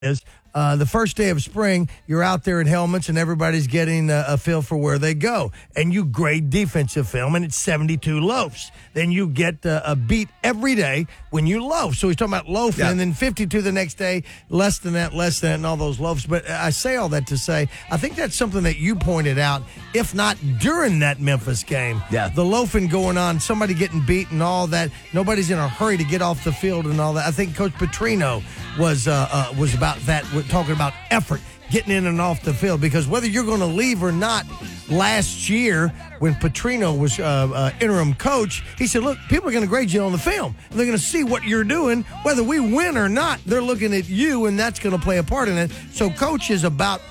is. The first day of spring, you're out there in helmets and everybody's getting a feel for where they go. And you grade defensive film, and it's 72 loafs. Then you get a beat every day when you loaf. So he's talking about loafing, and then 52 the next day, less than that, and all those loafs. But I say all that to say, I think that's something that you pointed out, if not during that Memphis game. Yeah. The loafing going on, somebody getting beat and all that. Nobody's in a hurry to get off the field and all that. I think Coach Petrino was about that. We're talking about effort, getting in and off the field, because whether you're going to leave or not, last year when Petrino was interim coach, he said, look, people are going to grade you on the film. And they're going to see what you're doing. Whether we win or not, they're looking at you, and that's going to play a part in it. So coach is about,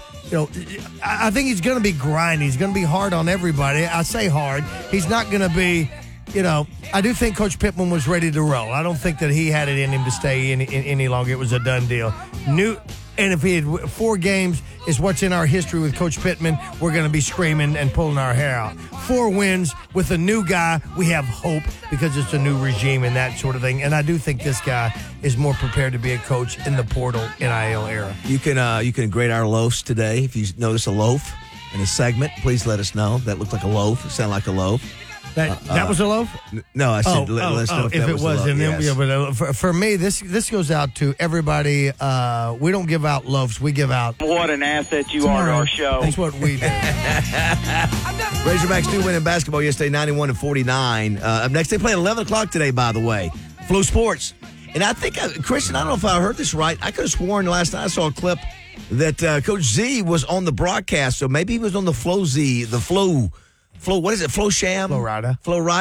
I think he's going to be grinding. He's going to be hard on everybody. I say hard. He's not going to be, I do think Coach Pittman was ready to roll. I don't think that he had it in him to stay any longer. It was a done deal. And if he had 4 games is what's in our history with Coach Pittman, we're going to be screaming and pulling our hair out. 4 wins with a new guy, we have hope because it's a new regime and that sort of thing. And I do think this guy is more prepared to be a coach in the portal NIL era. You can grade our loafs today. If you notice a loaf in a segment, please let us know. That looked like a loaf. It sounded like a loaf. That was a loaf? No, I said let us know if it was. But for me, this goes out to everybody. We don't give out loaves. We give out. What an asset you are to our show. That's what we do. Razorbacks do win in basketball yesterday, 91-49. Up next, they play at 11 o'clock today, by the way. Flow Sports. And I think, Christian, I don't know if I heard this right. I could have sworn last night I saw a clip that Coach Z was on the broadcast, so maybe he was on the Flow what is it? Flow Sham? Flow Rida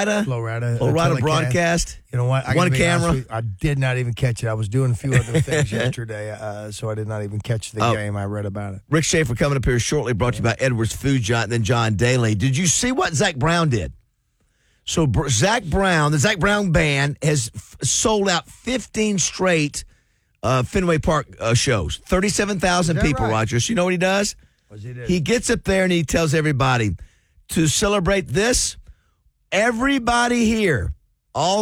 broadcast. You know what? One camera. I did not even catch it. I was doing a few other things yesterday, so I did not even catch the game. I read about it. Rick Schaefer coming up here shortly, brought to you by Edwards Food Giant and then John Daly. Did you see what Zach Brown did? So Zach Brown, the Zach Brown Band, has sold out 15 straight Fenway Park shows. 37,000 people, right? Roger. So you know what he does? What's he do? He gets up there and he tells everybody, to celebrate this, everybody here, all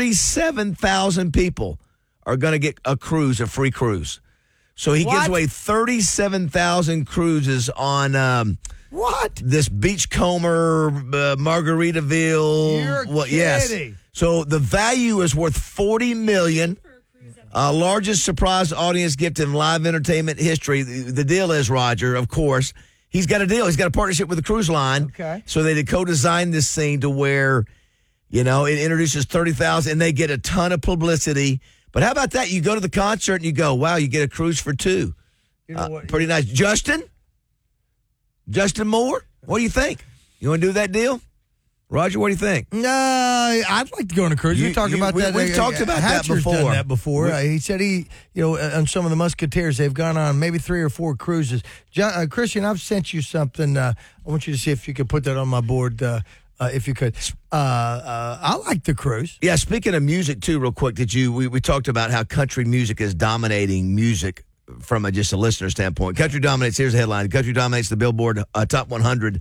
37,000 people, are going to get a free cruise. So he gives away 37,000 cruises on this Beachcomber, Margaritaville. You're kidding. Yes. So the value is worth $40 million. Largest surprise audience gift in live entertainment history. The deal is, Roger, of course, he's got a deal. He's got a partnership with the cruise line. Okay. So they co-designed this thing to where, it introduces 30,000 and they get a ton of publicity. But how about that? You go to the concert and you go, wow, you get a cruise for 2. You know what? Pretty nice. Justin Moore, what do you think? You want to do that deal? Roger, what do you think? No, I'd like to go on a cruise. We talked about that. We've talked about that before. Done that before. He said on some of the Musketeers, they've gone on maybe 3 or 4 cruises. Christian, I've sent you something. I want you to see if you could put that on my board, if you could. I like the cruise. Yeah, speaking of music, too, real quick, we talked about how country music is dominating music from just a listener standpoint. Country dominates, here's the headline, country dominates the Billboard Top 100.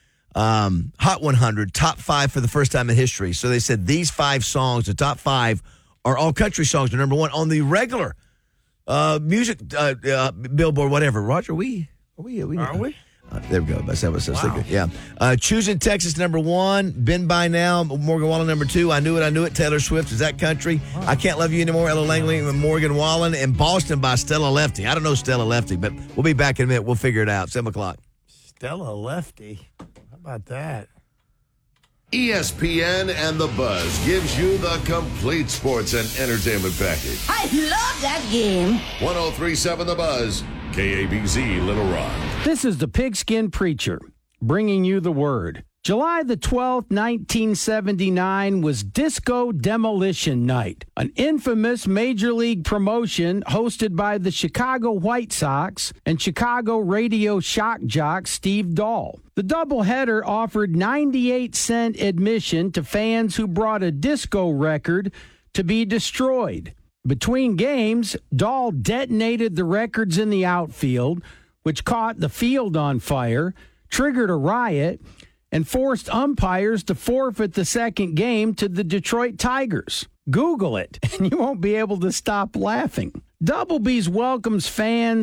Hot 100, top 5 for the first time in history. So they said these 5 songs, the top 5, are all country songs. They're number 1 on the regular music Billboard, whatever. Roger, are we? There we go. That's what I was thinking. Yeah. Choosing Texas, number 1. Been By Now, Morgan Wallen, number 2. I Knew It, Taylor Swift. Is that country? I Can't Love You Anymore, Ella Langley, Morgan Wallen. And Boston by Stella Lefty. I don't know Stella Lefty, but we'll be back in a minute. We'll figure it out. 7 o'clock. Stella Lefty. About that. ESPN and The Buzz gives you the complete sports and entertainment package. I love that game. 103.7 The Buzz, KABZ Little Rock. This is the Pigskin Preacher, bringing you the word. July the 12th, 1979 was Disco Demolition Night, an infamous Major League promotion hosted by the Chicago White Sox and Chicago radio shock jock Steve Dahl. The doubleheader offered 98-cent admission to fans who brought a disco record to be destroyed. Between games, Dahl detonated the records in the outfield, which caught the field on fire, triggered a riot, and forced umpires to forfeit the second game to the Detroit Tigers. Google it, and you won't be able to stop laughing. Double B's welcomes fans